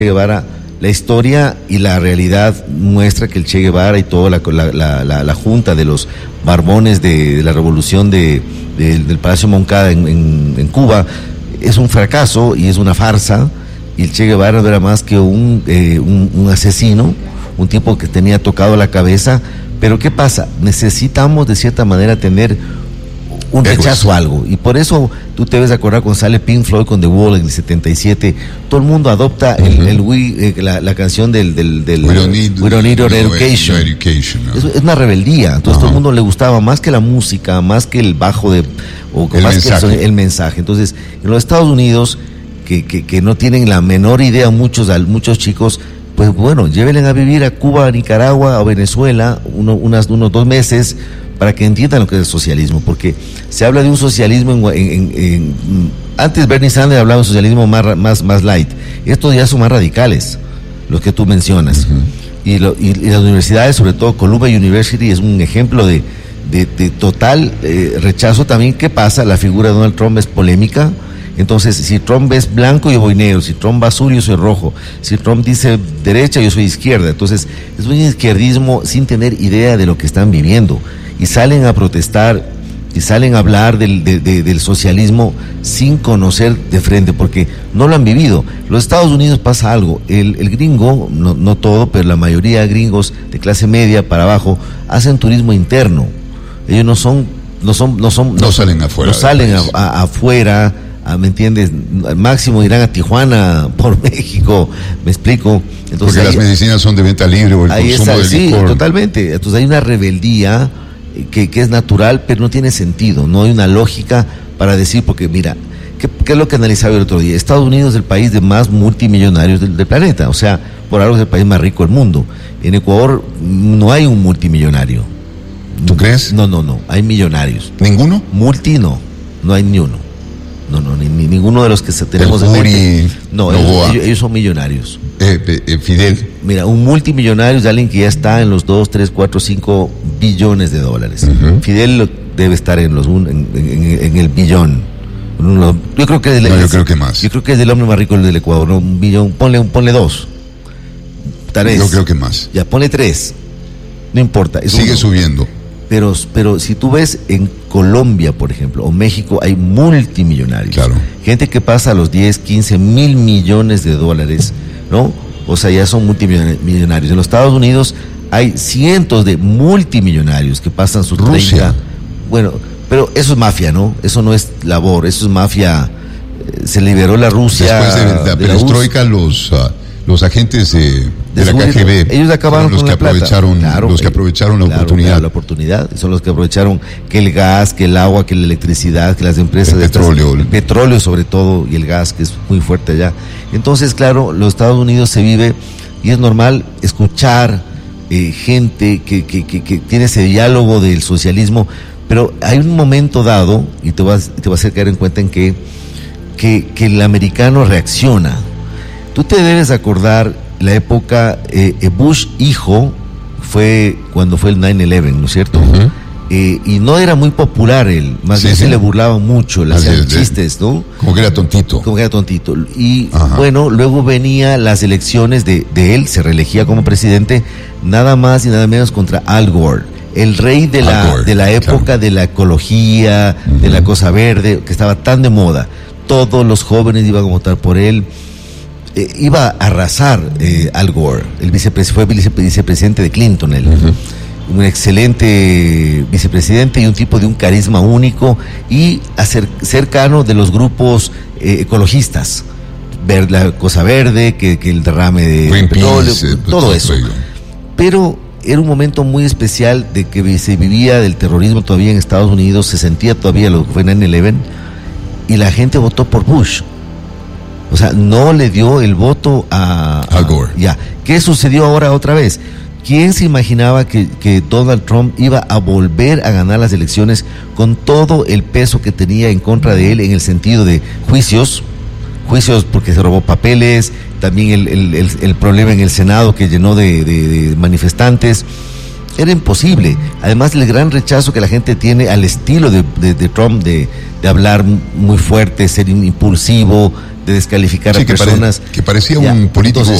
Guevara, la historia y la realidad muestra que el Che Guevara y toda la junta de los barbones de la revolución del Palacio Moncada en Cuba es un fracaso y es una farsa, y el Che Guevara no era más que un asesino, un tipo que tenía tocado la cabeza. Pero ¿qué pasa? Necesitamos de cierta manera tener un rechazo a algo, y por eso tú te debes acordar cuando sale Pink Floyd con The Wall en el 77, todo el mundo adopta la canción del We don't need your education. Es una rebeldía. Entonces todo el mundo le gustaba más que la música, más que el bajo que el mensaje. Entonces en los Estados Unidos, que no tienen la menor idea muchos chicos, pues bueno, llévenle a vivir a Cuba, a Nicaragua, a Venezuela unos 2 meses, para que entiendan lo que es el socialismo, porque se habla de un socialismo antes Bernie Sanders hablaba de un socialismo más light. Estos ya son más radicales, los que tú mencionas. Y las universidades, sobre todo Columbia University, es un ejemplo de total rechazo también. ¿Qué pasa? La figura de Donald Trump es polémica. Entonces, si Trump es blanco, yo voy negro. Si Trump va azul, yo soy rojo. Si Trump dice derecha, yo soy izquierda. Entonces, es un izquierdismo sin tener idea de lo que están viviendo. Y salen a protestar y salen a hablar del socialismo sin conocer de frente, porque no lo han vivido. Los Estados Unidos pasa algo. El gringo, no todo, pero la mayoría de gringos de clase media para abajo hacen turismo interno. Ellos no salen afuera. No salen afuera. ¿Me entiendes? Al máximo irán a Tijuana por México, ¿me explico? Entonces, porque las medicinas son de venta libre o el consumo de licor. Sí, totalmente. Entonces hay una rebeldía que es natural, pero no tiene sentido, no hay una lógica para decir, porque mira, ¿qué es lo que analizaba el otro día? Estados Unidos es el país de más multimillonarios del planeta, o sea, por algo es el país más rico del mundo. En Ecuador no hay un multimillonario. ¿Tú crees? No, hay millonarios. ¿Ninguno? No hay ni uno. No, ninguno de los que tenemos en mente. No, ellos son millonarios. Fidel. Mira, un multimillonario es alguien que ya está en los 2, 3, 4, 5 billones de dólares. Fidel debe estar en el billón. Yo creo que yo creo que más. Yo creo que es el hombre más rico del Ecuador, ¿no? Un billón, ponle 2. 3. Yo creo que más. Ya, ponle 3. No importa. Sigue subiendo. Pero si tú ves en Colombia, por ejemplo, o México, hay multimillonarios. Claro. Gente que pasa a los 10, 15 mil millones de dólares, ¿no? O sea, ya son multimillonarios. En los Estados Unidos hay cientos de multimillonarios que pasan sus 30. Bueno, pero eso es mafia, ¿no? Eso no es labor, eso es mafia. Se liberó la Rusia. Después de la perestroika, los agentes de la KGB, ellos acabaron con la plata. Los que aprovecharon la oportunidad. La oportunidad, son los que aprovecharon que el gas, que el agua, que la electricidad, que las empresas el petróleo sobre todo, y el gas, que es muy fuerte allá. Entonces, claro, los Estados Unidos se vive, y es normal escuchar gente que tiene ese diálogo del socialismo, pero hay un momento dado, y te vas a hacer caer en cuenta en que el americano reacciona. Tú te debes acordar la época, Bush hijo fue cuando fue el 9/11, ¿no es cierto? Y no era muy popular él, más bien se le burlaban mucho, le hacían chistes, ¿no? Como que era tontito. Y bueno, luego venían las elecciones de él, se reelegía como presidente, nada más y nada menos contra Al Gore, el rey de la época de la ecología, de la cosa verde, que estaba tan de moda. Todos los jóvenes iban a votar por él. Iba a arrasar Al Gore, fue vicepresidente de Clinton, un excelente vicepresidente y un tipo de un carisma único y cercano de los grupos ecologistas, ver la cosa verde, que el derrame de petróleo, todo eso. Pero era un momento muy especial de que se vivía del terrorismo todavía en Estados Unidos, se sentía todavía lo que fue 9/11 y la gente votó por Bush. O sea, no le dio el voto a Al Gore. Ya. ¿Qué sucedió ahora otra vez? ¿Quién se imaginaba que Donald Trump iba a volver a ganar las elecciones con todo el peso que tenía en contra de él en el sentido de juicios porque se robó papeles, también el problema en el Senado que llenó de manifestantes? Era imposible. Además, el gran rechazo que la gente tiene al estilo de Trump, de hablar muy fuerte, ser impulsivo, descalificar a que personas. que parecía un político